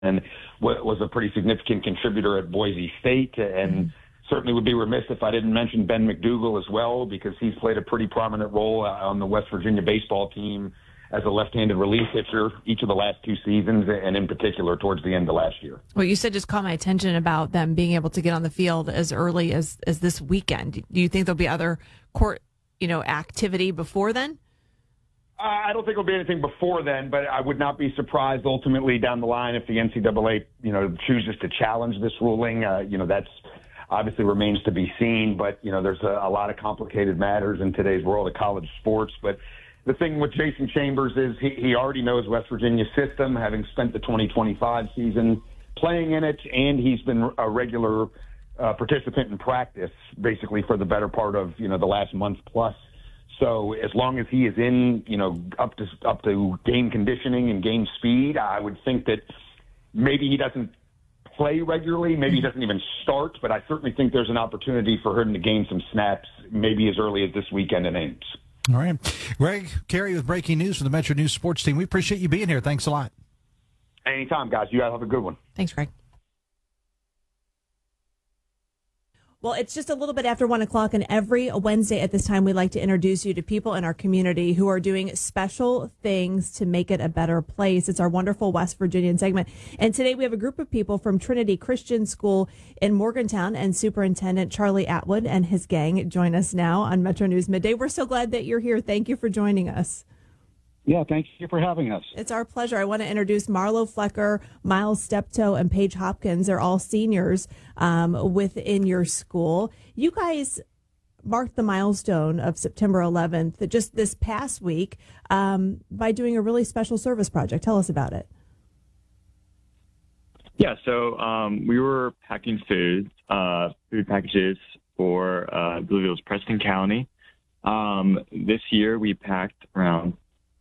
and was a pretty significant contributor at Boise State, and certainly would be remiss if I didn't mention Ben McDougal as well, because he's played a pretty prominent role on the West Virginia baseball team as a left-handed relief pitcher each of the last two seasons, and in particular towards the end of last year. What you said just caught my attention about them being able to get on the field as early as this weekend. Do you think there'll be other court, activity before then? I don't think there'll be anything before then, but I would not be surprised ultimately down the line if the NCAA, chooses to challenge this ruling. That's obviously remains to be seen, but, there's a lot of complicated matters in today's world of college sports. But the thing with Jason Chambers is he already knows West Virginia's system, having spent the 2025 season playing in it, and he's been a regular participant in practice basically for the better part of, the last month plus. So as long as he is in, up to game conditioning and game speed, I would think that maybe he doesn't play regularly, maybe he doesn't even start, but I certainly think there's an opportunity for him to gain some snaps maybe as early as this weekend in Ames. All right. Greg Carey with breaking news from the Metro News Sports Team. We appreciate you being here. Thanks a lot. Anytime, guys. You guys have a good one. Thanks, Greg. Well, it's just a little bit after 1 o'clock, and every Wednesday at this time, we like to introduce you to people in our community who are doing special things to make it a better place. It's our wonderful West Virginian segment. And today we have a group of people from Trinity Christian School in Morgantown, and Superintendent Charlie Atwood and his gang join us now on Metro News Midday. We're so glad that you're here. Thank you for joining us. Yeah, thank you for having us. It's our pleasure. I want to introduce Marlo Flecker, Miles Steptoe, and Paige Hopkins. They're all seniors within your school. You guys marked the milestone of September 11th just this past week by doing a really special service project. Tell us about it. Yeah, so we were packing food packages for, I believe it was Preston County. This year we packed around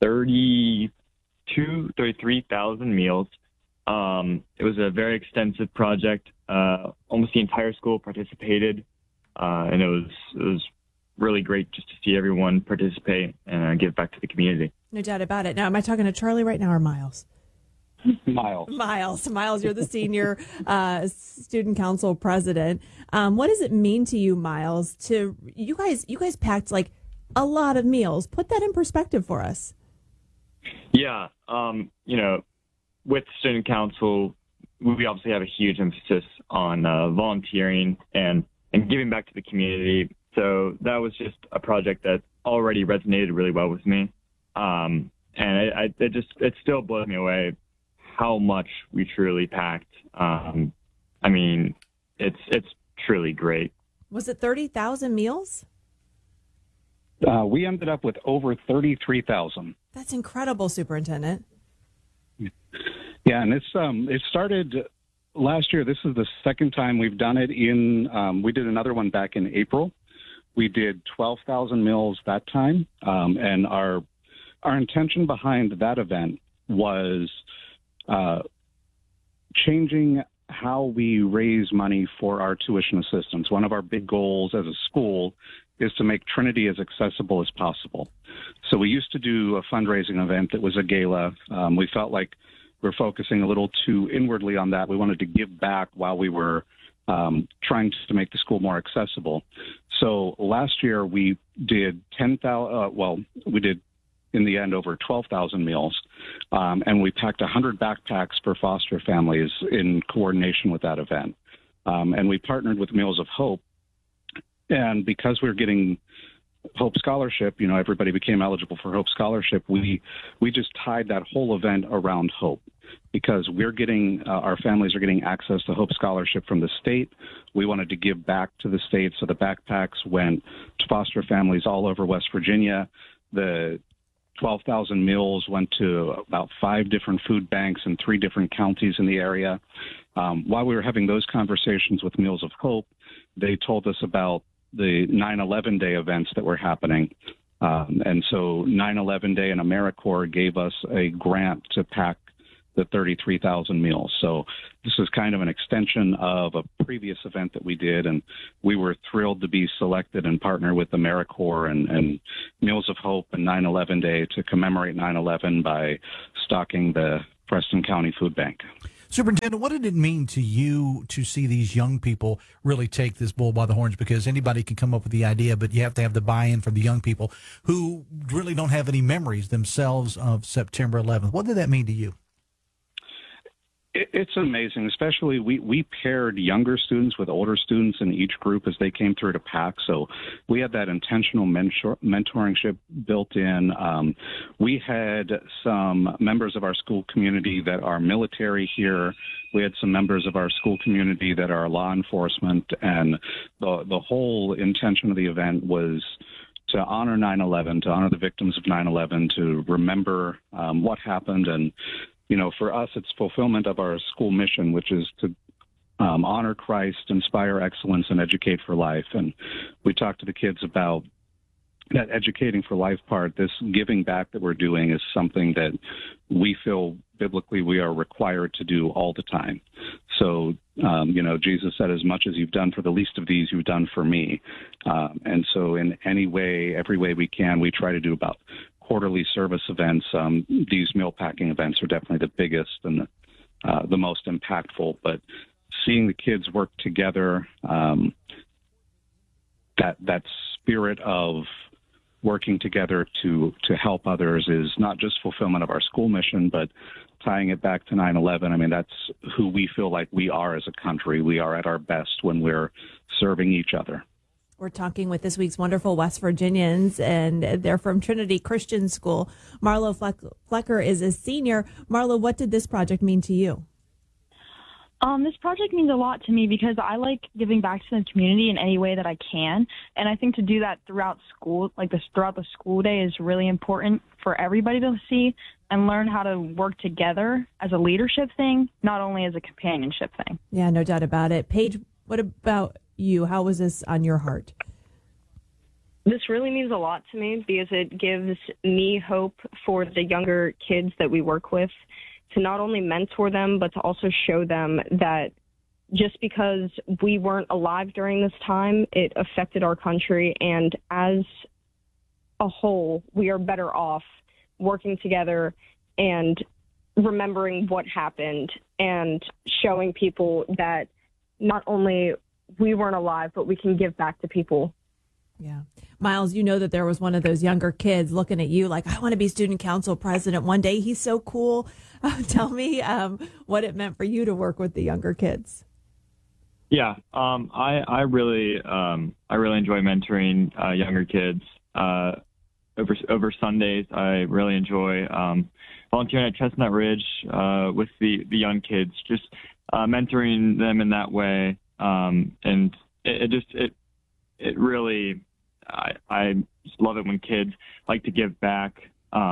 33,000 meals. It was a very extensive project. Almost the entire school participated, and it was really great just to see everyone participate and give back to the community. No doubt about it. Now, am I talking to Charlie right now or Miles? Miles, you're the senior student council president. What does it mean to you, Miles? You guys packed like a lot of meals. Put that in perspective for us. Yeah, with student council, we obviously have a huge emphasis on volunteering and giving back to the community. So that was just a project that already resonated really well with me, and it still blows me away how much we truly packed. It's truly great. Was it 30,000 meals? We ended up with over 33,000. That's incredible, Superintendent. Yeah, and it started last year. This is the second time we've done it. We did another one back in April. We did 12,000 meals that time, and our intention behind that event was changing how we raise money for our tuition assistance. One of our big goals as a school is to make Trinity as accessible as possible. So we used to do a fundraising event that was a gala. We felt like we're focusing a little too inwardly on that. We wanted to give back while we were trying to make the school more accessible. So last year we did 10,000, we did in the end over 12,000 meals, and we packed 100 backpacks for foster families in coordination with that event. And we partnered with Meals of Hope. And because we're getting Hope Scholarship, everybody became eligible for Hope Scholarship. We just tied that whole event around Hope, because we're getting our families are getting access to Hope Scholarship from the state. We wanted to give back to the state, so the backpacks went to foster families all over West Virginia. The 12,000 meals went to about 5 different food banks in 3 different counties in the area. While we were having those conversations with Meals of Hope, they told us about the 9/11 Day events that were happening. And so 9/11 Day and AmeriCorps gave us a grant to pack the 33,000 meals. So this is kind of an extension of a previous event that we did, and we were thrilled to be selected and partner with AmeriCorps and Meals of Hope and 9/11 Day to commemorate 9/11 by stocking the Preston County Food Bank. Superintendent, what did it mean to you to see these young people really take this bull by the horns? Because anybody can come up with the idea, but you have to have the buy-in from the young people who really don't have any memories themselves of September 11th. What did that mean to you? It's amazing, especially we paired younger students with older students in each group as they came through to PAC. So we had that intentional mentoringship built in. We had some members of our school community that are military here. We had some members of our school community that are law enforcement. And the whole intention of the event was to honor 9/11, to honor the victims of 9/11, to remember what happened. And for us, it's fulfillment of our school mission, which is to honor Christ, inspire excellence, and educate for life. And we talked to the kids about that educating for life part. This giving back that we're doing is something that we feel biblically we are required to do all the time. So, Jesus said, as much as you've done for the least of these, you've done for me. And so in any way, every way we can, we try to do about quarterly service events. These meal packing events are definitely the biggest and the most impactful. But seeing the kids work together, that spirit of working together to help others is not just fulfillment of our school mission, but tying it back to 9/11. I mean, that's who we feel like we are as a country. We are at our best when we're serving each other. We're talking with this week's wonderful West Virginians, and they're from Trinity Christian School. Marlo Flecker is a senior. Marlo, what did this project mean to you? This project means a lot to me because I like giving back to the community in any way that I can. And I think to do that throughout school, throughout the school day, is really important for everybody to see and learn how to work together as a leadership thing, not only as a companionship thing. Yeah, no doubt about it. Paige, what about you? How was this on your heart? This really means a lot to me because it gives me hope for the younger kids that we work with, to not only mentor them, but to also show them that just because we weren't alive during this time, it affected our country. And as a whole, we are better off working together and remembering what happened and showing people that not only we weren't alive, but we can give back to people. Yeah. Miles, you know that there was one of those younger kids looking at you like, I want to be student council president one day. He's so cool. Tell me what it meant for you to work with the younger kids. Yeah, I really enjoy mentoring younger kids. Over Sundays, I really enjoy volunteering at Chestnut Ridge with the young kids, just mentoring them in that way. And it really, I just love it when kids like to give back.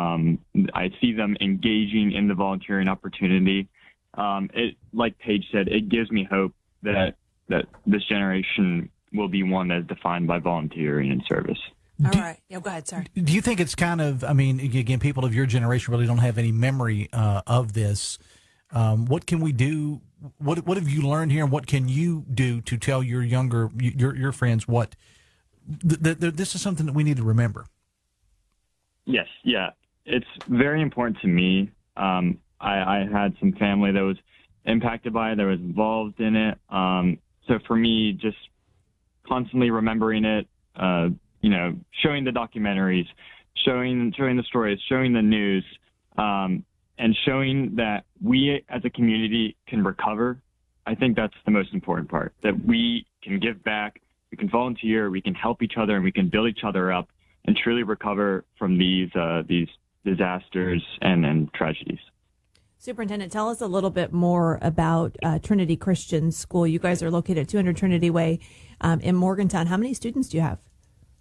I see them engaging in the volunteering opportunity. It, like Paige said, it gives me hope that this generation will be one that is defined by volunteering and service. All right. Yeah, go ahead. Sorry. Do you think it's kind of, I mean, again, people of your generation really don't have any memory of this. What can we do? What have you learned here, and what can you do to tell your younger, your friends what this is something that we need to remember? Yes. Yeah. It's very important to me. I had some family that was impacted by it, that was involved in it. So for me, just constantly remembering it, showing the documentaries, showing the stories, showing the news, and showing that we as a community can recover. I think that's the most important part, that we can give back, we can volunteer, we can help each other, and we can build each other up and truly recover from these disasters and tragedies. Superintendent, tell us a little bit more about Trinity Christian School. You guys are located at 200 Trinity Way in Morgantown. How many students do you have?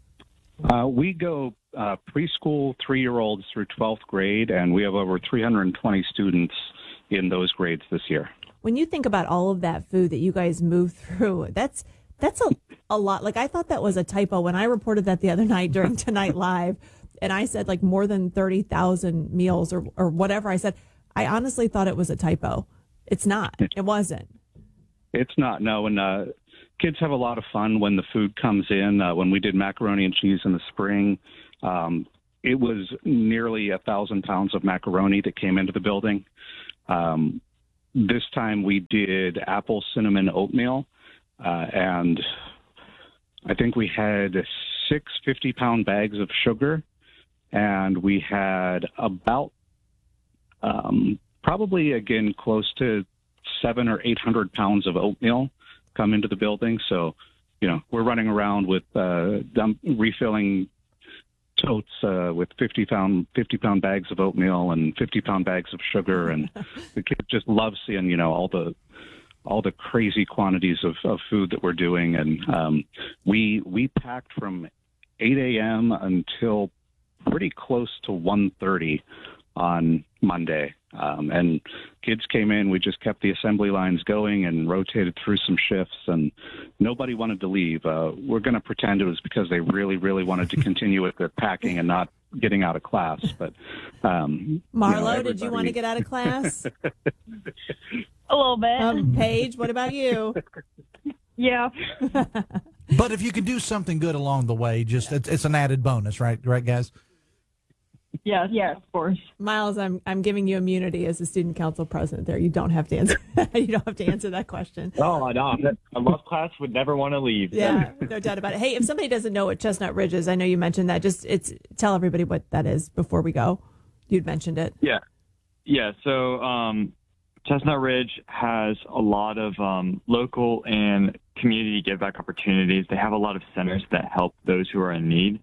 We go preschool 3-year-olds through 12th grade, and we have over 320 students in those grades this year. When you think about all of that food that you guys move through, that's a lot. Like, I thought that was a typo when I reported that the other night during Tonight Live, and I said like more than 30,000 meals or whatever. I said, I honestly thought it was a typo. It's not. It wasn't. It's not, no. And kids have a lot of fun when the food comes in. When we did macaroni and cheese in the spring, it was nearly 1,000 pounds of macaroni that came into the building. this time we did apple cinnamon oatmeal, and I think we had 6 50-pound bags of sugar, and we had about probably, again, close to 700 or 800 pounds of oatmeal come into the building. So, we're running around with refilling totes with 50-pound bags of oatmeal and 50-pound bags of sugar, and the kids just love seeing all the crazy quantities of food that we're doing. And we packed from 8 a.m. until pretty close to 1:30 on Monday. And kids came in. We just kept the assembly lines going and rotated through some shifts, and nobody wanted to leave. We're going to pretend it was because they really, really wanted to continue with their packing and not getting out of class. But Marlo, did you want to get out of class? A little bit. Paige, what about you? Yeah. But if you can do something good along the way, it's an added bonus, right, guys? Yes, of course. Miles, I'm giving you immunity as the student council president there. You don't have to answer you don't have to answer that question. Oh, no. I love class, would never want to leave. Yeah, no doubt about it. Hey, if somebody doesn't know what Chestnut Ridge is, I know you mentioned that. Tell everybody what that is before we go. You'd mentioned it. Yeah. So Chestnut Ridge has a lot of local and community give back opportunities. They have a lot of centers that help those who are in need.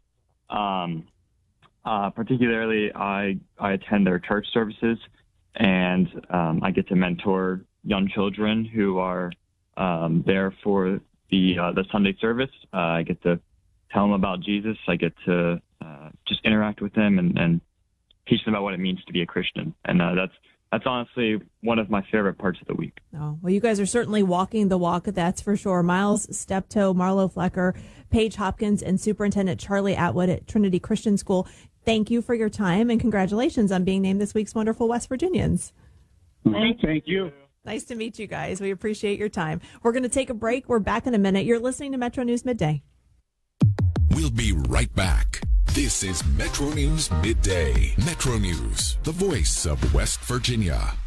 Particularly, I attend their church services, and I get to mentor young children who are there for the Sunday service. I get to tell them about Jesus. I get to just interact with them and teach them about what it means to be a Christian. And that's honestly one of my favorite parts of the week. Oh, well, you guys are certainly walking the walk, that's for sure. Miles Steptoe, Marlo Flecker, Paige Hopkins, and Superintendent Charlie Atwood at Trinity Christian School. Thank you for your time, and congratulations on being named this week's Wonderful West Virginians. Thank you. Nice to meet you guys. We appreciate your time. We're going to take a break. We're back in a minute. You're listening to Metro News Midday. We'll be right back. This is Metro News Midday. Metro News, the voice of West Virginia.